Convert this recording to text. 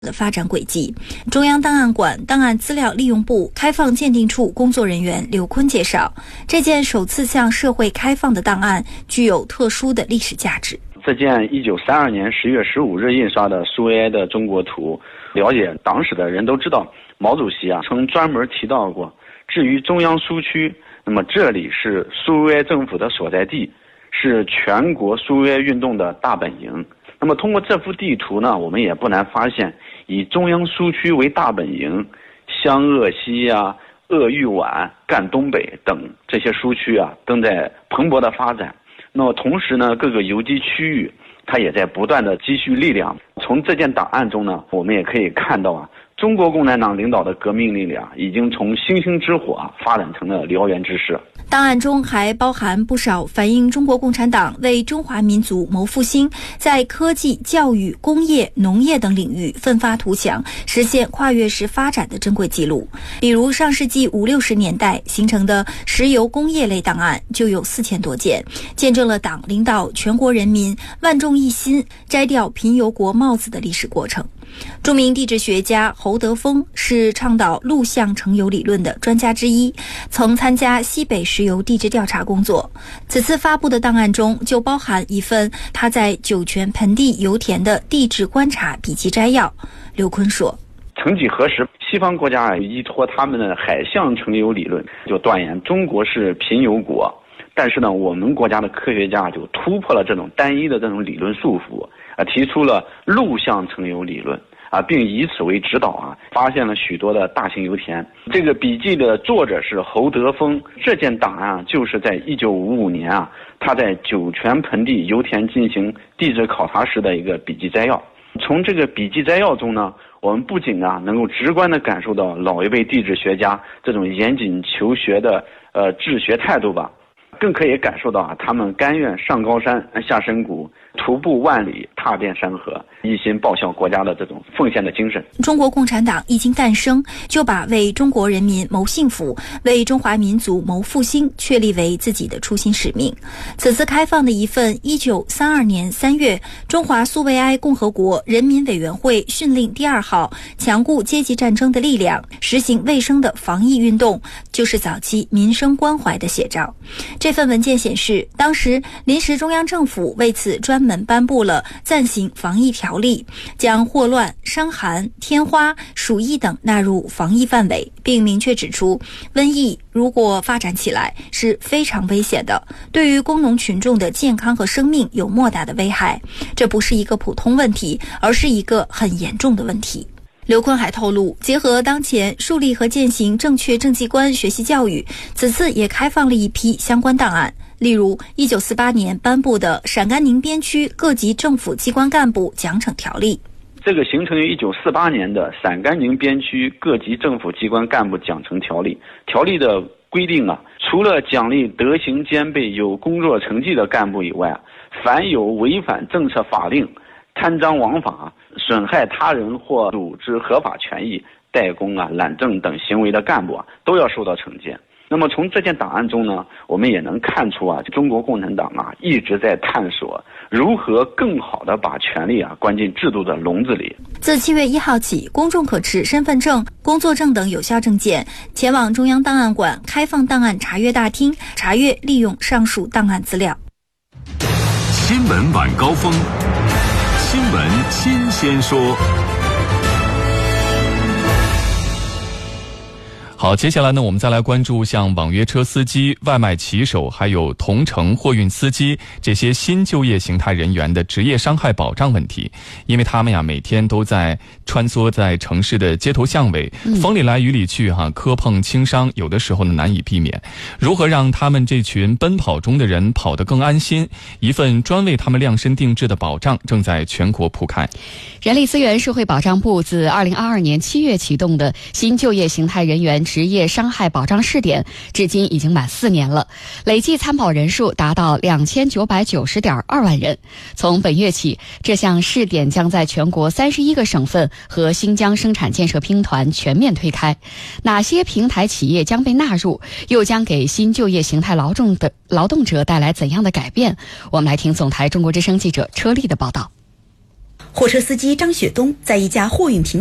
的发展轨迹。中央档案馆档案资料利用部开放鉴定处工作人员刘坤介绍，这件首次向社会开放的档案具有特殊的历史价值。 这件1932年10月15日印刷的苏维埃的中国图，了解党史的人都知道，毛主席曾专门提到过，至于中央苏区，那么这里是苏维埃政府的所在地，是全国苏维埃运动的大本营。那么通过这幅地图呢，我们也不难发现，以中央苏区为大本营，湘鄂西鄂豫皖、赣东北等这些苏区正在蓬勃的发展。那么同时呢，各个游击区域它也在不断的积蓄力量。从这件档案中呢，我们也可以看到中国共产党领导的革命力量已经从星星之火发展成了燎原之势。 档案中还包含不少反映中国共产党为中华民族谋复兴，在科技、教育、工业、农业等领域奋发图强，实现跨越式发展的珍贵记录。比如上世纪50、60年代形成的石油工业类档案就有4000多件，见证了党领导全国人民万众一心摘掉贫油国帽子的历史过程。著名地质学家侯德峰是倡导陆相成油理论的专家之一，曾参加西北石油地质调查工作。此次发布的档案中就包含一份他在酒泉盆地油田的地质观察笔记摘要。刘坤说， 曾几何时，西方国家依托他们的海相成油理论，就断言中国是贫油国。但是呢，我们国家的科学家就突破了这种单一的这种理论束缚，提出了陆相成油理论并以此为指导发现了许多的大型油田。这个笔记的作者是侯德峰，这件档案就是在1955年他在酒泉盆地油田进行地质考察时的一个笔记摘要。从这个笔记摘要中呢，我们不仅能够直观地感受到老一辈地质学家这种严谨求学的治学态度更可以感受到他们甘愿上高山下深谷，徒步万里踏遍山河，一心报效国家的这种奉献的精神。 中国共产党一经诞生，就把为中国人民谋幸福、为中华民族谋复兴确立为自己的初心使命。此次开放的一份1932年3月中华苏维埃共和国人民委员会训令第2号强固阶级战争的力量，实行卫生的防疫运动，就是早期民生关怀的写照。这份文件显示，当时临时中央政府为此专门颁布了暂行防疫条例，将霍乱、伤寒、天花、鼠疫等纳入防疫范围，并明确指出，瘟疫如果发展起来是非常危险的，对于工农群众的健康和生命有莫大的危害。这不是一个普通问题，而是一个很严重的问题。刘坤还透露，结合当前树立和践行正确政绩观学习教育，此次也开放了一批相关档案，例如1948年颁布的陕甘宁边区各级政府机关干部奖惩条例。 这个形成于1948年的陕甘宁边区各级政府机关干部奖惩条例，条例的规定除了奖励德行兼备、有工作成绩的干部以外，凡有违反政策法令、贪赃枉法、损害他人或组织合法权益、怠工懒政等行为的干部都要受到惩戒。那么从这件档案中呢，我们也能看出中国共产党一直在探索如何更好地把权力关进制度的笼子里。 自7月1号起，公众可持身份证、工作证等有效证件前往中央档案馆开放档案查阅大厅查阅利用上述档案资料。 新闻晚高峰，新闻新鲜说。 好，接下来呢，我们再来关注像网约车司机、外卖骑手，还有同城货运司机这些新就业形态人员的职业伤害保障问题。因为他们每天都在穿梭在城市的街头巷尾，风里来雨里去磕碰轻伤，有的时候呢难以避免。如何让他们这群奔跑中的人跑得更安心？一份专为他们量身定制的保障正在全国铺开。 人力资源社会保障部自2022年7月启动的新就业形态人员职业伤害保障试点，至今已经满4年了，累计参保人数达到2990.2万人。从本月起，这项试点将在全国31个省份和新疆生产建设兵团全面推开。哪些平台企业将被纳入，又将给新就业形态劳动者带来怎样的改变？我们来听总台中国之声记者车丽的报道。 货车司机张雪东在一家货运平